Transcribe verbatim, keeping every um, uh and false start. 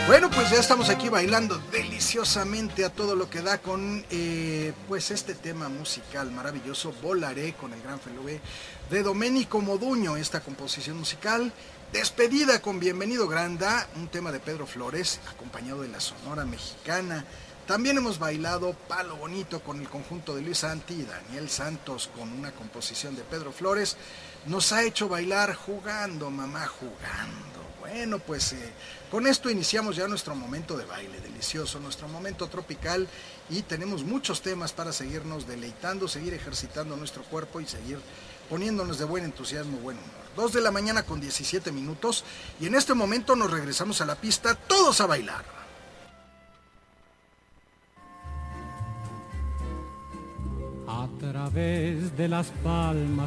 Bueno, pues ya estamos aquí bailando deliciosamente a todo lo que da con eh, pues este tema musical maravilloso, Volaré, con el gran Felué de Domenico Moduño, esta composición musical. Despedida con Bienvenido Granda, un tema de Pedro Flores, acompañado de la Sonora Mexicana. También hemos bailado Palo Bonito con el conjunto de Luis Santi y Daniel Santos con una composición de Pedro Flores. Nos ha hecho bailar Jugando, mamá, jugando. Bueno, pues eh, con esto iniciamos ya nuestro momento de baile delicioso, nuestro momento tropical, y tenemos muchos temas para seguirnos deleitando, seguir ejercitando nuestro cuerpo y seguir poniéndonos de buen entusiasmo, buen humor. Dos de la mañana con diecisiete minutos, y en este momento nos regresamos a la pista, todos a bailar. A través de las palmas